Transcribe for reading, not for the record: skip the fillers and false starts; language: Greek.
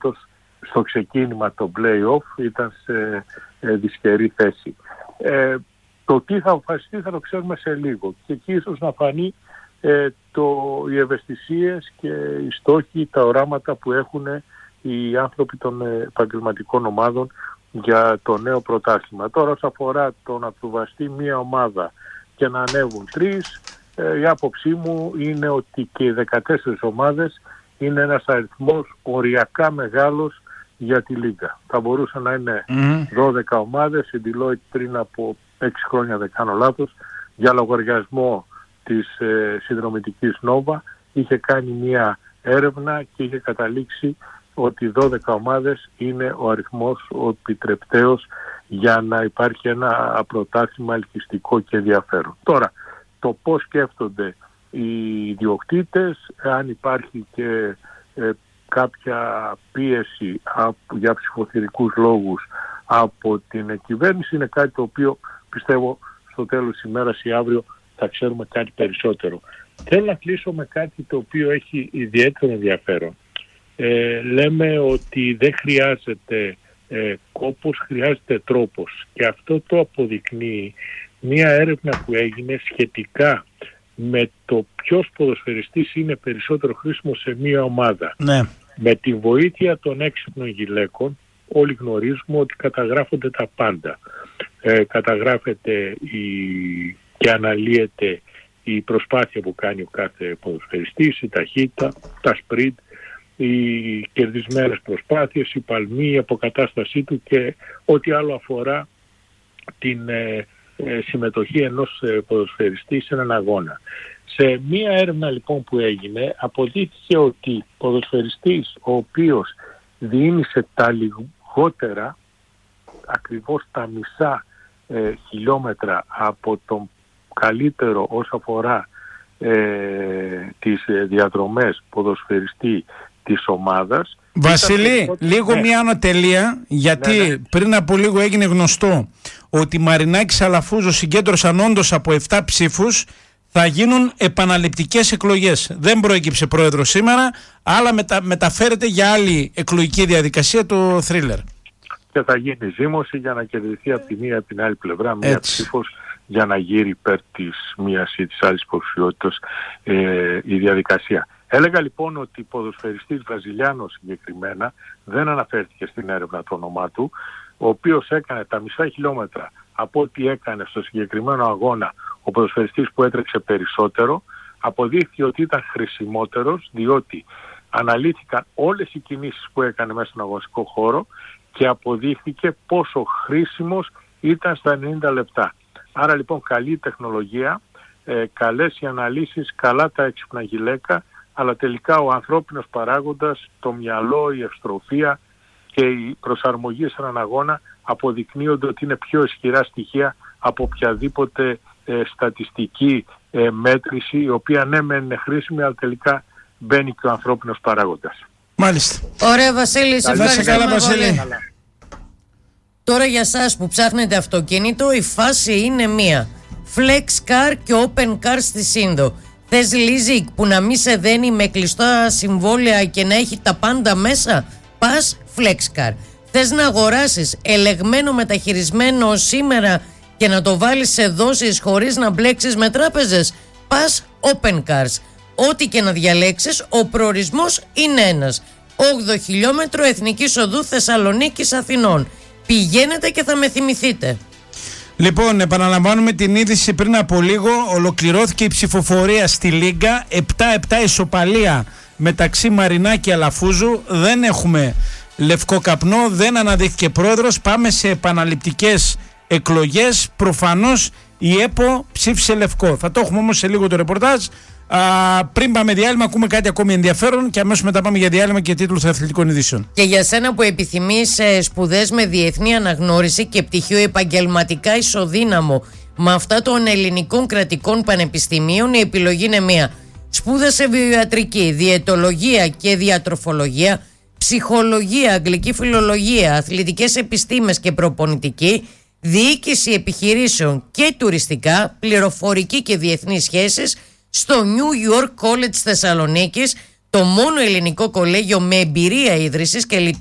στο ξεκίνημα το play-off ήταν σε δυσκερή θέση. Το τι θα αποφασιστεί θα το ξέρουμε σε λίγο και εκεί ίσως να φανεί οι ευαισθησίες και οι στόχοι, τα οράματα που έχουν οι άνθρωποι των επαγγελματικών ομάδων για το νέο πρωτάθλημα. Τώρα όσον αφορά το να προβαστεί μία ομάδα και να ανέβουν 3, η άποψή μου είναι ότι και οι 14 ομάδες είναι ένας αριθμός οριακά μεγάλος για τη Λίγκα. Θα μπορούσε να είναι 12 ομάδες. Η Deloitte πριν από 6 χρόνια, δεν κάνω λάθος, για λογαριασμό της συνδρομητικής Nova είχε κάνει μια έρευνα και είχε καταλήξει ότι 12 ομάδες είναι ο αριθμός ο επιτρεπτέος για να υπάρχει ένα πρωτάθλημα ελκυστικό και ενδιαφέρον. Τώρα, το πώς σκέφτονται οι ιδιοκτήτες, αν υπάρχει και κάποια πίεση για ψηφοθυρικούς λόγους από την κυβέρνηση, είναι κάτι το οποίο πιστεύω στο τέλος της ημέρας ή αύριο θα ξέρουμε κάτι περισσότερο. Θέλω να κλείσω με κάτι το οποίο έχει ιδιαίτερο ενδιαφέρον. Λέμε ότι δεν χρειάζεται κόπος, χρειάζεται τρόπος, και αυτό το αποδεικνύει μία έρευνα που έγινε σχετικά με το ποιος ποδοσφαιριστής είναι περισσότερο χρήσιμο σε μία ομάδα. Ναι. Με τη βοήθεια των έξυπνων γυλαίκων όλοι γνωρίζουμε ότι καταγράφονται τα πάντα. Καταγράφεται και αναλύεται η προσπάθεια που κάνει ο κάθε ποδοσφαιριστής, η ταχύτητα, τα sprint, οι κερδισμένες προσπάθειες, η παλμή, η αποκατάστασή του και ό,τι άλλο αφορά την συμμετοχή ενός ποδοσφαιριστή σε έναν αγώνα. Σε μία έρευνα λοιπόν που έγινε αποδείχθηκε ότι ποδοσφαιριστής ο οποίος διήνυσε τα λιγότερα, ακριβώς τα μισά χιλιόμετρα από τον καλύτερο όσο αφορά τις διαδρομές ποδοσφαιριστή της ομάδας. Βασίλη, λίγο μια ανωτελεία, γιατί πριν από λίγο έγινε γνωστό ότι Μαρινάκης Αλαφούζος συγκέντρωσαν όντως από 7 ψήφους, θα γίνουν επαναληπτικές εκλογές. Δεν προέκυψε πρόεδρος σήμερα, αλλά μεταφέρεται για άλλη εκλογική διαδικασία το θρίλερ. Και θα γίνει ζήμωση για να κερδιθεί από τη μία από την άλλη πλευρά μία ψήφος για να γύρει υπέρ της μίας ή της άλλης υποψηφιότητας η διαδικασία. Έλεγα λοιπόν ότι ο ποδοσφαιριστής Βραζιλιάνος συγκεκριμένα δεν αναφέρθηκε στην έρευνα το όνομά του, ο οποίος έκανε τα μισά χιλιόμετρα από ό,τι έκανε στο συγκεκριμένο αγώνα ο ποδοσφαιριστής που έτρεξε περισσότερο. Αποδείχθηκε ότι ήταν χρησιμότερος, διότι αναλύθηκαν όλες οι κινήσεις που έκανε μέσα στον αγωνιστικό χώρο και αποδείχθηκε πόσο χρήσιμος ήταν στα 90 λεπτά. Άρα λοιπόν καλή τεχνολογία, καλές οι αναλύσεις, καλά τα έξυπνα γυλαίκα, αλλά τελικά ο ανθρώπινος παράγοντας, το μυαλό, η ευστροφία και η προσαρμογή σε έναν αγώνα αποδεικνύονται ότι είναι πιο ισχυρά στοιχεία από οποιαδήποτε στατιστική μέτρηση, η οποία ναι μεν είναι χρήσιμη, αλλά τελικά μπαίνει και ο ανθρώπινος παράγοντας. Μάλιστα. Ωραία Βασίλη, σε ευχαριστούμε πολύ. Τώρα για σας που ψάχνετε αυτοκίνητο, η φάση είναι μία. Flex Car και Open Car στη Σύνδο. Θες leasing που να μην σε δένει με κλειστά συμβόλαια και να έχει τα πάντα μέσα? Πας Flex Car. Θες να αγοράσεις ελεγμένο μεταχειρισμένο σήμερα και να το βάλεις σε δόσεις χωρίς να μπλέξεις με τράπεζες? Πας Open Cars. Ό,τι και να διαλέξεις, ο προορισμός είναι ένας. 8 χιλιόμετρο Εθνικής Οδού Θεσσαλονίκης Αθηνών. Πηγαίνετε και θα με θυμηθείτε. Λοιπόν, επαναλαμβάνουμε την είδηση πριν από λίγο. Ολοκληρώθηκε η ψηφοφορία στη Λίγκα. 7-7 ισοπαλία μεταξύ Μαρινάκη Αλαφούζου. Δεν έχουμε λευκό καπνό, δεν αναδείχθηκε πρόεδρος. Πάμε σε επαναληπτικές εκλογές. Προφανώς η ΕΠΟ ψήφισε λευκό. Θα το έχουμε όμως σε λίγο το ρεπορτάζ. Πριν πάμε διάλειμμα, ακούμε κάτι ακόμη ενδιαφέρον και αμέσως μετά πάμε για διάλειμμα και τίτλους αθλητικών ειδήσεων. Και για σένα που επιθυμείς σπουδές με διεθνή αναγνώριση και πτυχίο επαγγελματικά ισοδύναμο με αυτά των ελληνικών κρατικών πανεπιστημίων, η επιλογή είναι μία. Σπούδες σε βιοιατρική, διαιτολογία και διατροφολογία, ψυχολογία, αγγλική φιλολογία, αθλητικές επιστήμες και προπονητική, διοίκηση επιχειρήσεων και τουριστικά, πληροφορική και διεθνείς σχέσεις στο New York College Θεσσαλονίκης, το μόνο ελληνικό κολέγιο με εμπειρία ίδρυσης και